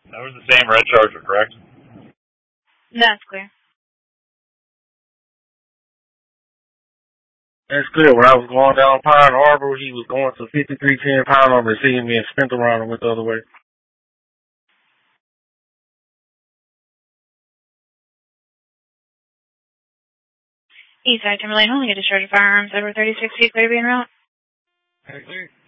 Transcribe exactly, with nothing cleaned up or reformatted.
That was the same red Charger, correct? That's clear. That's clear. When I was going down Pine Harbor, he was going to fifty-three ten Pine Harbor, receiving me and spent around and went the other way. Eastside Timberlane, holding a discharge of firearms over thirty-six feet, clear to be en route. That's clear.